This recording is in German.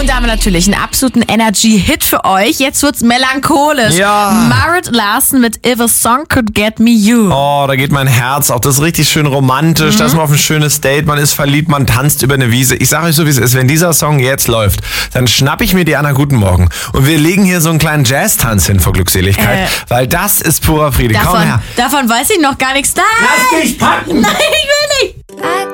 Und damit natürlich einen absoluten Energy-Hit für euch. Jetzt wird's melancholisch. Ja. Marit Larson mit If a Song Could Get Me You. Oh, da geht mein Herz auf. Das ist richtig schön romantisch. Da ist man auf ein schönes Date, man ist verliebt, man tanzt über eine Wiese. Ich sage euch so, wie es ist. Wenn dieser Song jetzt läuft, dann schnapp ich mir die Anna Guten Morgen. Und wir legen hier so einen kleinen Jazz-Tanz hin vor Glückseligkeit. Weil das ist purer Friede. Komm her. Davon weiß ich noch gar nichts. Nein! Lass dich packen! Nein, ich will nicht!